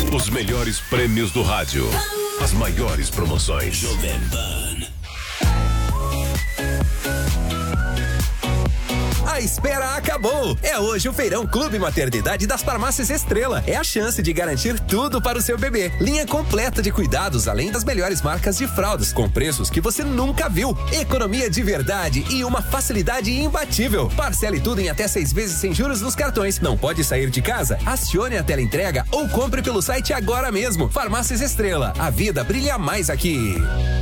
Os melhores prêmios do rádio. As maiores promoções. Jovem Pan. A espera acabou! É hoje o Feirão Clube Maternidade das Farmácias Estrela. É a chance de garantir tudo para o seu bebê. Linha completa de cuidados, além das melhores marcas de fraldas, com preços que você nunca viu. Economia de verdade e uma facilidade imbatível. Parcele tudo em até 6 vezes sem juros nos cartões. Não pode sair de casa? Acione a teleentrega ou compre pelo site agora mesmo. Farmácias Estrela. A vida brilha mais aqui.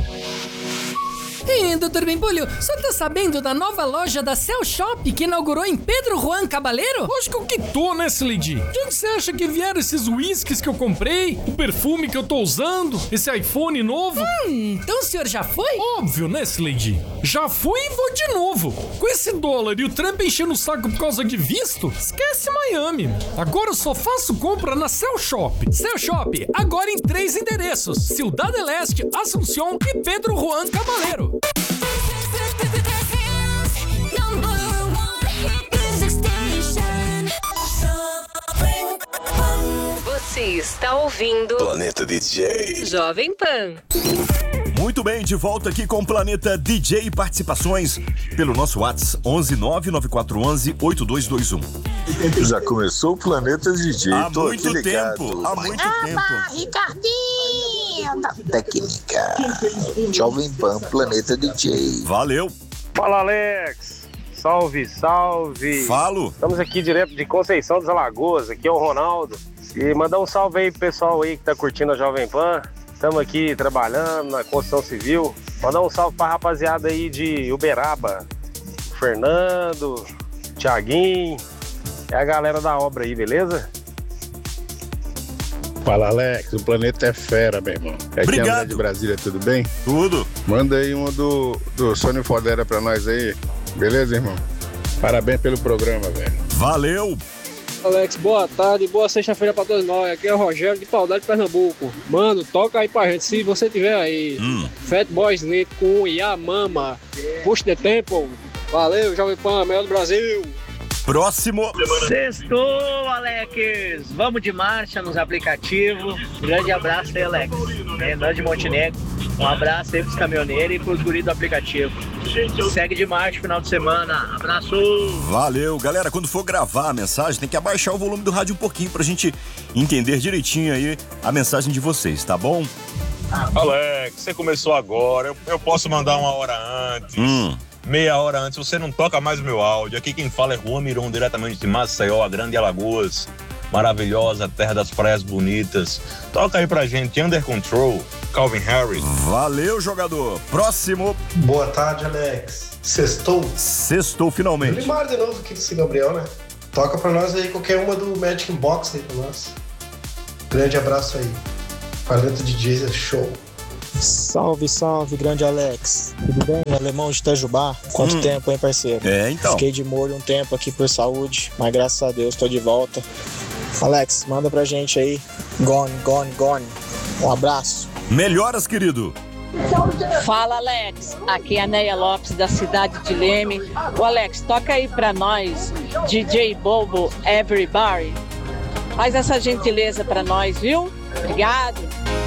Ei, Dr. Bimbulho, o senhor tá sabendo da nova loja da Cell Shop que inaugurou em Pedro Juan Cabaleiro? Lógico que tô, né, Slade? De onde você acha que vieram esses whiskies que eu comprei? O perfume que eu tô usando? Esse iPhone novo? Então o senhor já foi? Óbvio, né, Slade? Já fui e vou de novo. Com esse dólar e o Trump enchendo o saco por causa de visto, esquece Miami. Agora eu só faço compra na Cell Shop. Cell Shop, agora em 3 endereços: Ciudad del Este, Asunción e Pedro Juan Cabaleiro. Você está ouvindo Planeta DJ. Jovem Pan. Muito bem, de volta aqui com o Planeta DJ e participações pelo nosso WhatsApp 11994118221. Já começou o Planeta DJ. Há muito tempo. Ricardinho da técnica. Jovem Pan, Planeta DJ. Valeu. Fala, Alex. Salve, salve. Falo. Estamos aqui direto de Conceição das Alagoas. Aqui é o Ronaldo. E mandar um salve aí pro pessoal aí que tá curtindo a Jovem Pan. Estamos aqui trabalhando na construção civil. Mandar um salve pra rapaziada aí de Uberaba. Fernando, Thiaguinho. É a galera da obra aí, beleza? Fala, Alex. O planeta é fera, meu irmão. Aqui é André de Brasília, tudo bem? Tudo. Manda aí uma do Sônia Fodera pra nós aí. Beleza, irmão? Parabéns pelo programa, velho. Valeu. Alex, boa tarde, boa sexta-feira pra todos nós. Aqui é o Rogério de Paudade, Pernambuco. Mano, toca aí pra gente, se você tiver aí. Fat Boys Net com Yamama. Push the Temple. Valeu, Jovem Pan, melhor do Brasil. Próximo. Sextou, Alex. Vamos de marcha nos aplicativos. Grande abraço aí, Alex. Renan de Montenegro. Um abraço aí pros caminhoneiros e pros guris do aplicativo. Segue de marcha final de semana. Abraço. Valeu. Galera, quando for gravar a mensagem, tem que abaixar o volume do rádio um pouquinho pra gente entender direitinho aí a mensagem de vocês, tá bom? Alex, você começou agora. Eu posso mandar 1 hora antes. Meia hora antes, você não toca mais o meu áudio. Aqui quem fala é Juan Miron, diretamente de Maceió, a Grande Alagoas. Maravilhosa, terra das praias bonitas. Toca aí pra gente, Under Control, Calvin Harris. Valeu, jogador. Próximo. Boa tarde, Alex. Sextou? Sextou, finalmente. Limar de novo aqui desse Gabriel, né? Toca pra nós aí qualquer uma do Magic Box aí pra nós. Grande abraço aí. Planeta DJ Show. Salve, salve, grande Alex. Tudo bem? Alemão de Itajubá. Quanto tempo, hein, parceiro? Então. Fiquei de molho um tempo aqui por saúde, mas graças a Deus tô de volta. Alex, manda pra gente aí. Gone, gone, gone. Um abraço. Melhoras, querido. Fala, Alex. Aqui é a Neia Lopes, da cidade de Leme. O Alex, toca aí pra nós, DJ Bobo Everybody. Faz essa gentileza pra nós, viu? Obrigado.